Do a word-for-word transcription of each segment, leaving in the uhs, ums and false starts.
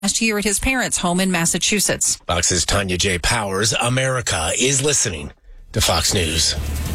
last year at his parents' home in Massachusetts. Fox's Tanya J. Powers. America is listening to Fox News.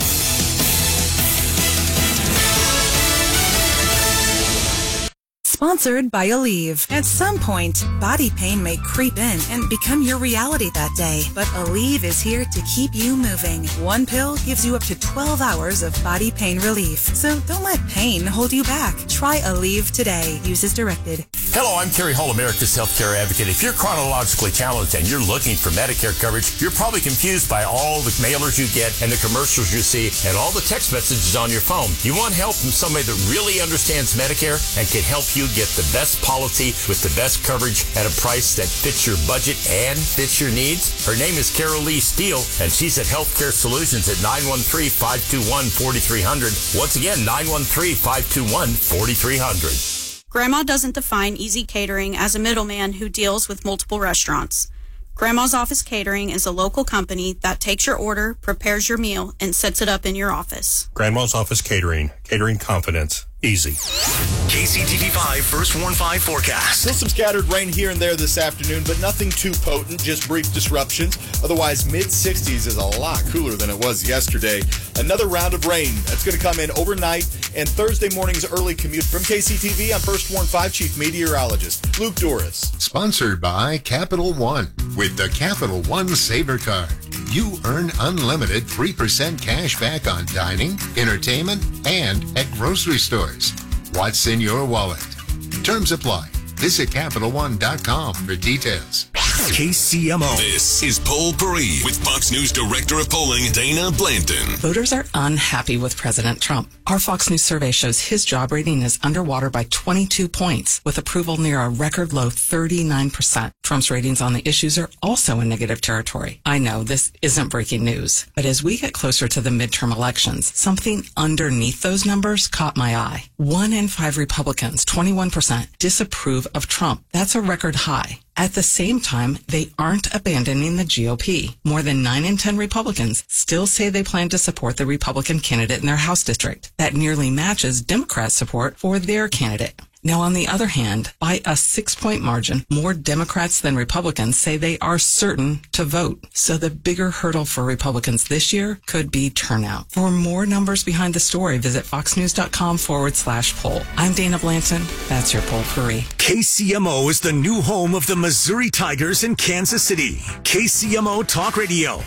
Sponsored by Aleve. At some point, body pain may creep in and become your reality that day. But Aleve is here to keep you moving. One pill gives you up to twelve hours of body pain relief. So don't let pain hold you back. Try Aleve today. Use as directed. Hello, I'm Kerry Hall, America's Healthcare Advocate. If you're chronologically challenged and you're looking for Medicare coverage, you're probably confused by all the mailers you get and the commercials you see and all the text messages on your phone. You want help from somebody that really understands Medicare and can help you get the best policy with the best coverage at a price that fits your budget and fits your needs? Her name is Carol Lee Steele, and she's at Healthcare Solutions at nine one three, five two one, four three zero zero. Once again, nine one three, five two one, four three zero zero. Grandma doesn't define Easy Catering as a middleman who deals with multiple restaurants. Grandma's Office Catering is a local company that takes your order, prepares your meal, and sets it up in your office. Grandma's Office Catering. Catering confidence. Easy. K C T V five First Warn five forecast. Still some scattered rain here and there this afternoon, but nothing too potent, just brief disruptions. Otherwise, mid sixties is a lot cooler than it was yesterday. Another round of rain that's going to come in overnight and Thursday morning's early commute. From K C T V, I'm First Warn five Chief Meteorologist Luke Doris. Sponsored by Capital One. With the Capital One Saver Card, you earn unlimited three percent cash back on dining, entertainment, and at grocery stores. What's in your wallet? Terms apply. Visit Capital One dot com for details. K C M O. This is Poll Parade with Fox News Director of Polling, Dana Blanton. Voters are unhappy with President Trump. Our Fox News survey shows his job rating is underwater by twenty-two points, with approval near a record low thirty-nine percent. Trump's ratings on the issues are also in negative territory. I know this isn't breaking news, but as we get closer to the midterm elections, something underneath those numbers caught my eye. One in five Republicans, twenty-one percent, disapprove of Trump. That's a record high. At the same time, they aren't abandoning the G O P. More than nine in ten Republicans still say they plan to support the Republican candidate in their House district. That nearly matches Democrat support for their candidate. Now, on the other hand, by a six-point margin, more Democrats than Republicans say they are certain to vote. So the bigger hurdle for Republicans this year could be turnout. For more numbers behind the story, visit foxnews.com forward slash poll. I'm Dana Blanton. That's your Poll Parade. K C M O is the new home of the Missouri Tigers in Kansas City. K C M O Talk Radio.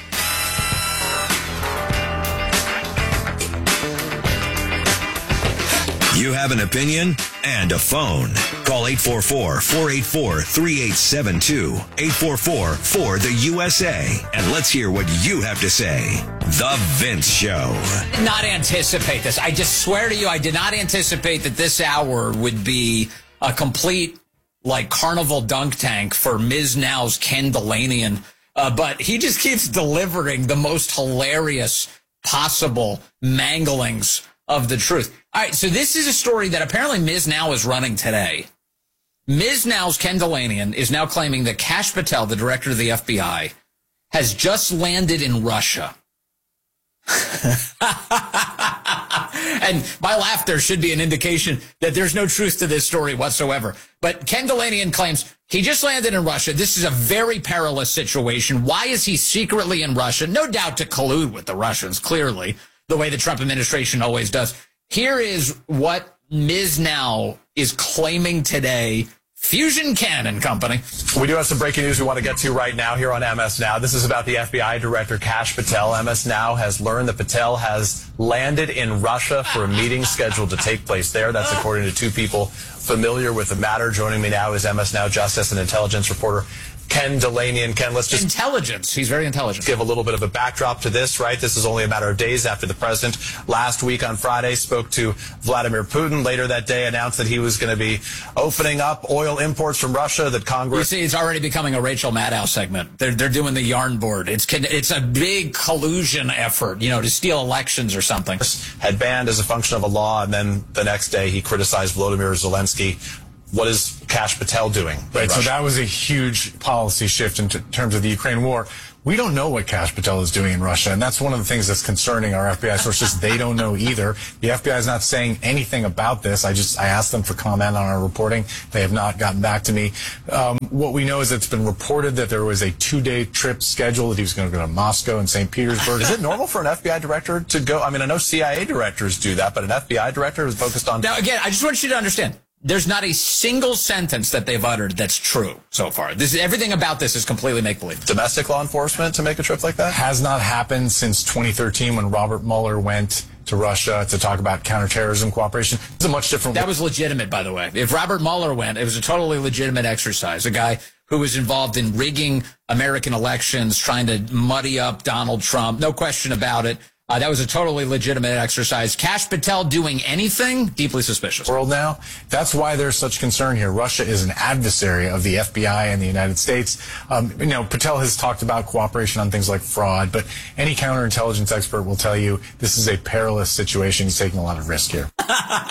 You have an opinion and a phone. Call eight four four, four eight four, three eight seven two, eight four four, four the U S A, and let's hear what you have to say. The Vince Show. Did not anticipate this. I just swear to you, I did not anticipate that this hour would be a complete, like, carnival dunk tank for Miz Now's Ken Delanian. Uh, but he just keeps delivering the most hilarious possible manglings of the truth. All right, so this is a story that apparently Miz Now is running today. Miz Now's Ken Delanian is now claiming that Kash Patel, the director of the F B I, has just landed in Russia. And my laughter should be an indication that there's no truth to this story whatsoever. But Ken Delanian claims he just landed in Russia. This is a very perilous situation. Why is he secretly in Russia? No doubt to collude with the Russians, clearly, the way the Trump administration always does. Here is what Miz Now is claiming today. Fusion Cannon Company. We do have some breaking news we want to get to right now here on M S Now. This is about the F B I Director Kash Patel. M S Now has learned that Patel has landed in Russia for a meeting scheduled to take place there. That's according to two people familiar with the matter. Joining me now is M S Now Justice and Intelligence reporter Ken Delanian. Ken, let's just... Intelligence. He's very intelligent. Give a little bit of a backdrop to this, right? This is only a matter of days after the president last week on Friday spoke to Vladimir Putin. Later that day announced that he was going to be opening up oil imports from Russia, that Congress... You see, it's already becoming a Rachel Maddow segment. They're, they're doing the yarn board. It's, it's a big collusion effort, you know, to steal elections or something. Had banned as a function of a law, and then the next day he criticized Volodymyr Zelensky. What is Kash Patel doing? Right, so that was a huge policy shift in t- terms of the Ukraine war. We don't know what Kash Patel is doing in Russia, and that's one of the things that's concerning our F B I sources. They don't know either. The F B I is not saying anything about this. I just I asked them for comment on our reporting. They have not gotten back to me. Um, what we know is it's been reported that there was a two-day trip scheduled, that he was going to go to Moscow and Saint Petersburg. Is it normal for an F B I director to go? I mean, I know C I A directors do that, but an F B I director is focused on... Now, again, I just want you to understand. There's not a single sentence that they've uttered that's true so far. This everything about this is completely make-believe. Domestic law enforcement to make a trip like that? Has not happened since twenty thirteen when Robert Mueller went to Russia to talk about counterterrorism cooperation. It's a much different... That was legitimate, by the way. If Robert Mueller went, it was a totally legitimate exercise. A guy who was involved in rigging American elections, trying to muddy up Donald Trump. No question about it. Uh, that was a totally legitimate exercise. Kash Patel doing anything? Deeply suspicious. World now. That's why there's such concern here. Russia is an adversary of the F B I and the United States. Um, you know, Patel has talked about cooperation on things like fraud, but any counterintelligence expert will tell you this is a perilous situation. He's taking a lot of risk here.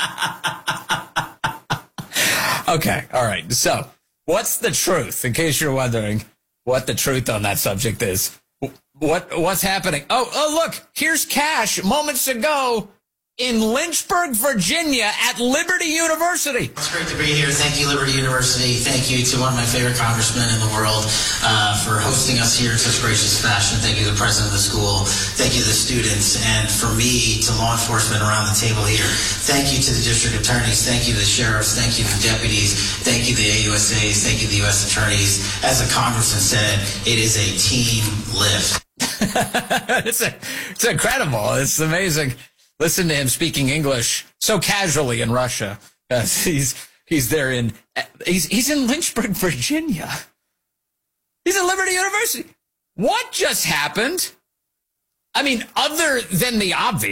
Okay. All right. So what's the truth? In case you're wondering what the truth on that subject is. What what's happening? Oh, oh, look, here's Kash moments ago in Lynchburg, Virginia at Liberty University. It's great to be here. Thank you, Liberty University. Thank you to one of my favorite congressmen in the world uh, for hosting us here in such gracious fashion. Thank you to the president of the school. Thank you to the students. And for me, to law enforcement around the table here, thank you to the district attorneys. Thank you to the sheriffs. Thank you to the deputies. Thank you to the A U S As. Thank you to the U S attorneys. As the congressman said, it is a team lift. it's, a, it's incredible. It's amazing. Listen to him speaking English so casually in Russia. Uh, he's he's there in he's he's in Lynchburg, Virginia. He's at Liberty University. What just happened? I mean, other than the obvious.